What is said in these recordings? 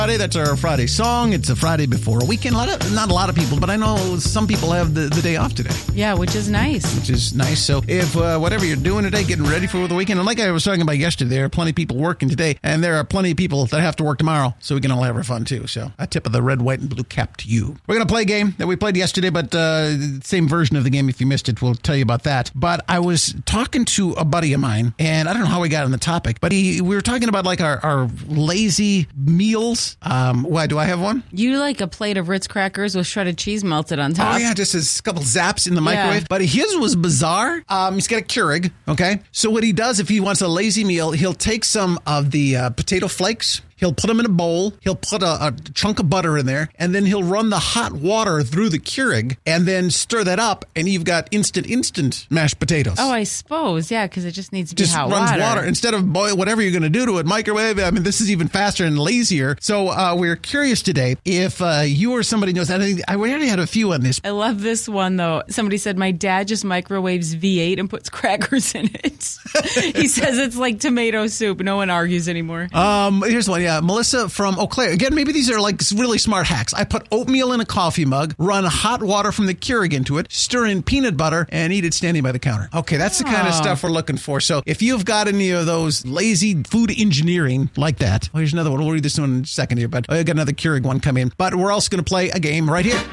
Friday, that's our Friday song. It's a Friday before a weekend. Not a lot of people, but I know some people have the day off today. Yeah, which is nice. So if whatever you're doing today, getting ready for the weekend, and like I was talking about yesterday, there are plenty of people working today, and there are plenty of people that have to work tomorrow, so we can all have our fun too. So a tip of the red, white, and blue cap to you. We're going to play a game that we played yesterday, but same version of the game. If you missed it, we'll tell you about that. But I was talking to a buddy of mine, and I don't know how we got on the topic, but we were talking about like our lazy meals. Why, do I have one? You like a plate of Ritz crackers with shredded cheese melted on top. Oh, yeah, just a couple zaps in the microwave. Yeah. But his was bizarre. He's got a Keurig, okay? So what he does, if he wants a lazy meal, he'll take some of the potato flakes. He'll put them in a bowl. He'll put a chunk of butter in there, and then he'll run the hot water through the Keurig and then stir that up, and you've got instant mashed potatoes. Oh, I suppose, yeah, because it just needs to be just hot runs water. water. Instead of boil whatever you're going to do to it, microwave. I mean, this is even faster and lazier. So we're curious today if you or somebody knows. I already had a few on this. I love this one, though. Somebody said, my dad just microwaves V8 and puts crackers in it. He says it's like tomato soup. No one argues anymore. Here's one, yeah. Melissa from Eau Claire. Again, maybe these are like really smart hacks. I put oatmeal in a coffee mug, run hot water from the Keurig into it, stir in peanut butter, and eat it standing by the counter. Okay, that's the kind of stuff we're looking for. So if you've got any of those lazy food engineering like that, here's another one. We'll read this one in a second here, but I got another Keurig one come in. But we're also going to play a game right here.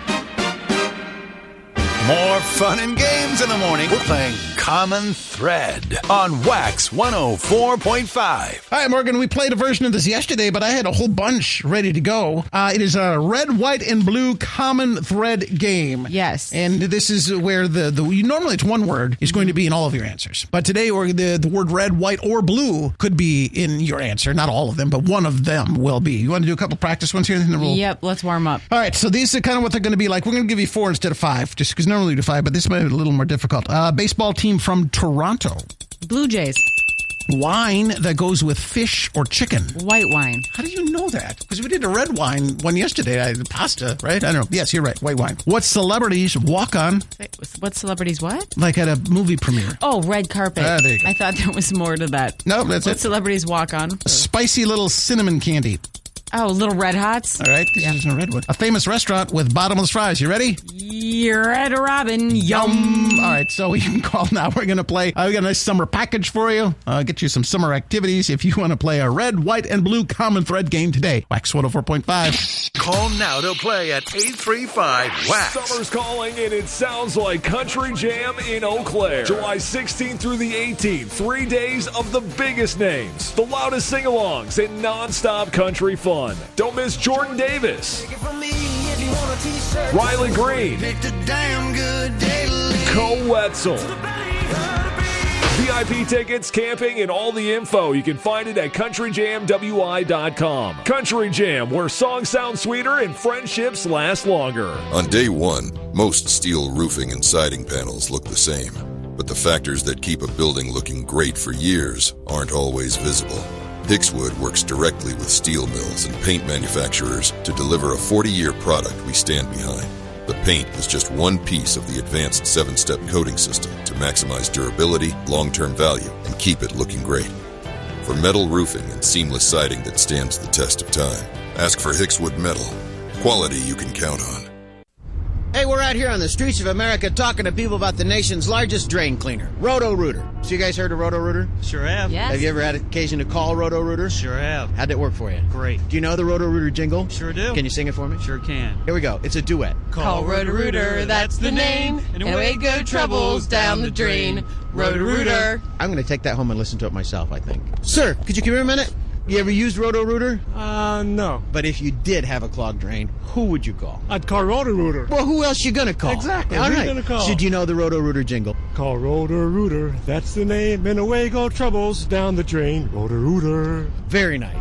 More fun and games in the morning. We're playing Common Thread on Wax 104.5. All right, Morgan, we played a version of this yesterday, but I had a whole bunch ready to go. It is a red, white, and blue Common Thread game. Yes. And this is where normally it's one word is going to be in all of your answers. But today, the word red, white, or blue could be in your answer. Not all of them, but one of them will be. You want to do a couple practice ones here? Yep, let's warm up. All right, so these are kind of what they're going to be like. We're going to give you 4 instead of 5, just because normally we do 5, but this might be a little more difficult. Baseball team from Toronto. Blue Jays. Wine that goes with fish or chicken. White wine. How do you know that? Because we did a red wine one yesterday. Pasta, right? I don't know. Yes, you're right. White wine. What celebrities walk on? What celebrities what? Like at a movie premiere. Oh, red carpet. There you go. I thought there was more to that. No, that's what it. Celebrities walk on? A spicy little cinnamon candy. Oh, Little Red Hots. All right, this is a red one. A famous restaurant with bottomless fries. You ready? You're Red Robin. Yum. All right, so you can call now. We're going to play. We got a nice summer package for you. Get you some summer activities if you want to play a red, white, and blue Common Thread game today. Wax 104.5. Call now to play at 835-WAX. Summer's calling, and it sounds like Country Jam in Eau Claire. July 16th through the 18th. 3 days of the biggest names, the loudest sing-alongs, and non-stop country fun. Don't miss Jordan Davis, Riley Green, Cole Wetzel. VIP tickets, camping, and all the info. You can find it at countryjamwi.com. Country Jam, where songs sound sweeter and friendships last longer. On day one, most steel roofing and siding panels look the same. But the factors that keep a building looking great for years aren't always visible. Hickswood works directly with steel mills and paint manufacturers to deliver a 40-year product we stand behind. The paint is just one piece of the advanced 7-step coating system to maximize durability, long-term value, and keep it looking great. For metal roofing and seamless siding that stands the test of time, ask for Hickswood Metal. Quality you can count on. Hey, we're out here on the streets of America talking to people about the nation's largest drain cleaner, Roto-Rooter. So you guys heard of Roto-Rooter? Sure have. Yes. Have you ever had occasion to call Roto-Rooter? Sure have. How'd it work for you? Great. Do you know the Roto-Rooter jingle? Sure do. Can you sing it for me? Sure can. Here we go. It's a duet. Call Roto-Rooter, that's the name. And away go troubles down the drain. Roto-Rooter. I'm going to take that home and listen to it myself, I think. Sir, could you come here a minute? You ever used Roto-Rooter? No. But if you did have a clogged drain, who would you call? I'd call Roto-Rooter. Well, who else you gonna call? Exactly. All Who right. you gonna call? Should you know the Roto-Rooter jingle? Call Roto-Rooter, that's the name. And away go troubles down the drain. Roto-Rooter. Very nice.